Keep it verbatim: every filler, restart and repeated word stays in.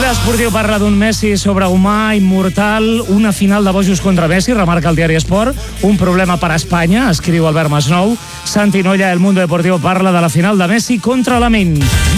Esportiu parla d'un Messi sobrehumà, immortal, una final de bojos contra Messi, remarca el diari Esport, un problema per a Espanya, escriu Albert Masnou. Santi Nolla, El Mundo Deportivo, parla de la final de Messi contra Lamine.